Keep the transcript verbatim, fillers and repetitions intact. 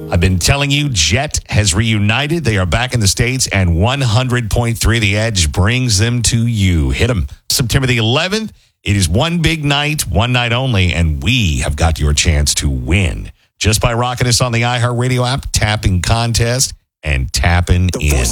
I've been telling you, Jet has reunited. They are back in the States, and one hundred point three The Edge brings them to you. Hit them. September the eleventh. It is one big night, one night only, and we have got your chance to win just by rocking us on the iHeartRadio app, tapping contest, and tapping in.